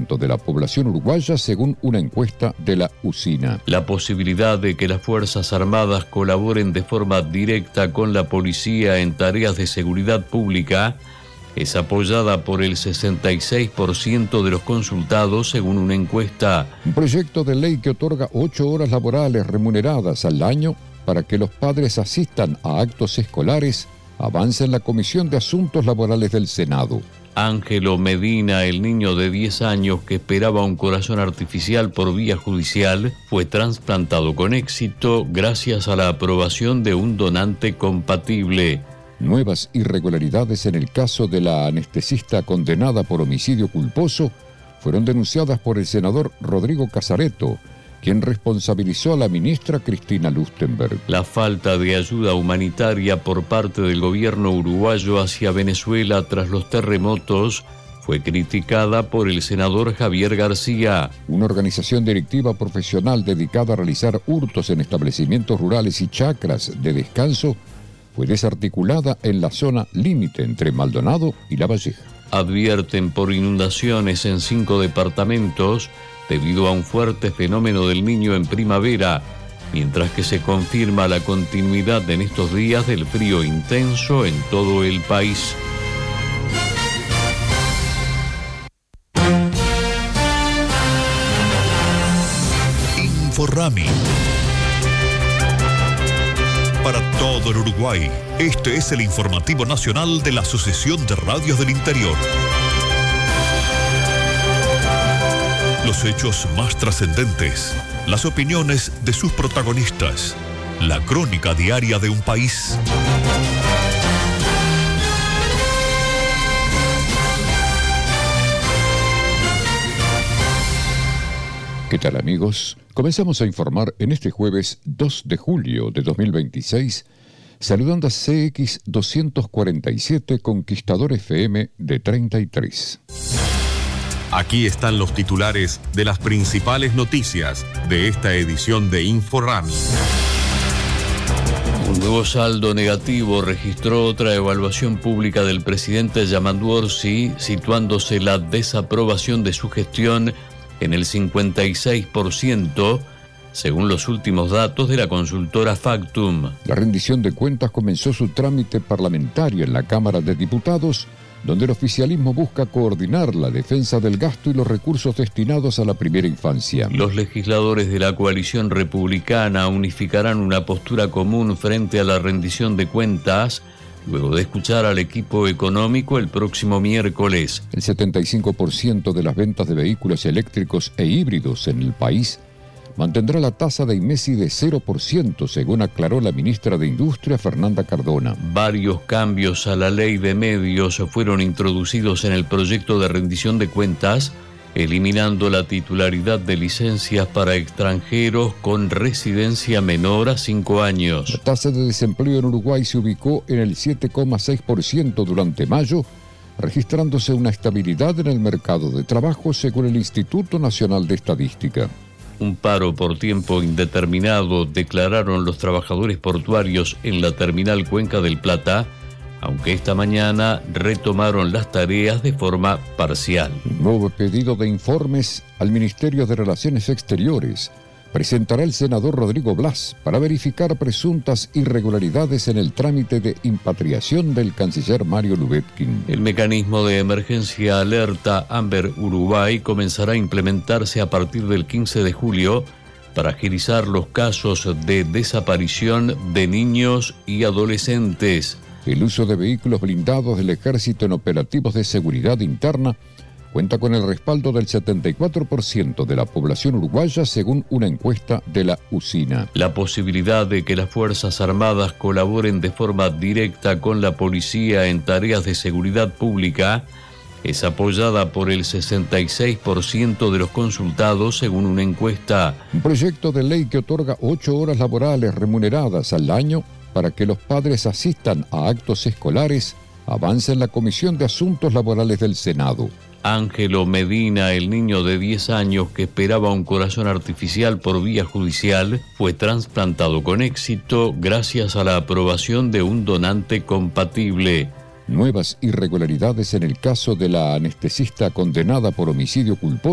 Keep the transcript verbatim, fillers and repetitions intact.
ciento de la población uruguaya según una encuesta de la UCINA. La posibilidad de que las Fuerzas Armadas colaboren de forma directa con la policía en tareas de seguridad pública es apoyada por el sesenta y seis por ciento de los consultados según una encuesta. Un proyecto de ley que otorga ocho horas laborales remuneradas al año para que los padres asistan a actos escolares avanza en la Comisión de Asuntos Laborales del Senado. Ángelo Medina, el niño de diez años que esperaba un corazón artificial por vía judicial, fue trasplantado con éxito gracias a la aprobación de un donante compatible. Nuevas irregularidades en el caso de la anestesista condenada por homicidio culposo fueron denunciadas por el senador Rodrigo Casareto, quien responsabilizó a la ministra Cristina Lustenberg. La falta de ayuda humanitaria por parte del gobierno uruguayo hacia Venezuela tras los terremotos fue criticada por el senador Javier García. Una organización delictiva profesional dedicada a realizar hurtos en establecimientos rurales y chacras de descanso fue desarticulada en la zona límite entre Maldonado y La Valleja. Advierten por inundaciones en cinco departamentos debido a un fuerte fenómeno del Niño en primavera, mientras que se confirma la continuidad en estos días del frío intenso en todo el país. Inforrami. Para todo el Uruguay, este es el informativo nacional de la Asociación de Radios del Interior. Los hechos más trascendentes, las opiniones de sus protagonistas, la crónica diaria de un país. ¿Qué tal, amigos? Comenzamos a informar en este jueves dos de julio de dos mil veintiséis, saludando a C X doscientos cuarenta y siete Conquistador F M de treinta y tres. Aquí están los titulares de las principales noticias de esta edición de Inforrami. Un nuevo saldo negativo registró otra evaluación pública del presidente Yamandu Orsi, situándose la desaprobación de su gestión en el cincuenta y seis por ciento, según los últimos datos de la consultora Factum. La rendición de cuentas comenzó su trámite parlamentario en la Cámara de Diputados, donde el oficialismo busca coordinar la defensa del gasto y los recursos destinados a la primera infancia. Los legisladores de la coalición republicana unificarán una postura común frente a la rendición de cuentas, luego de escuchar al equipo económico el próximo miércoles. El setenta y cinco por ciento de las ventas de vehículos eléctricos e híbridos en el país mantendrá la tasa de IMESI de cero por ciento, según aclaró la ministra de Industria, Fernanda Cardona. Varios cambios a la ley de medios fueron introducidos en el proyecto de rendición de cuentas, eliminando la titularidad de licencias para extranjeros con residencia menor a cinco años. La tasa de desempleo en Uruguay se ubicó en el siete coma seis por ciento durante mayo, registrándose una estabilidad en el mercado de trabajo según el Instituto Nacional de Estadística. Un paro por tiempo indeterminado declararon los trabajadores portuarios en la terminal Cuenca del Plata, aunque esta mañana retomaron las tareas de forma parcial. Un nuevo pedido de informes al Ministerio de Relaciones Exteriores presentará el senador Rodrigo Blas para verificar presuntas irregularidades en el trámite de impatriación del canciller Mario Lubetkin. El mecanismo de emergencia alerta Amber Uruguay comenzará a implementarse a partir del quince de julio para agilizar los casos de desaparición de niños y adolescentes. El uso de vehículos blindados del Ejército en operativos de seguridad interna cuenta con el respaldo del setenta y cuatro por ciento de la población uruguaya, según una encuesta de la UCINA. La posibilidad de que las Fuerzas Armadas colaboren de forma directa con la policía en tareas de seguridad pública es apoyada por el sesenta y seis por ciento de los consultados, según una encuesta. Un proyecto de ley que otorga ocho horas laborales remuneradas al año para que los padres asistan a actos escolares avanza en la Comisión de Asuntos Laborales del Senado. Ángelo Medina, el niño de diez años que esperaba un corazón artificial por vía judicial, fue trasplantado con éxito gracias a la aprobación de un donante compatible. Nuevas irregularidades en el caso de la anestesista condenada por homicidio culposo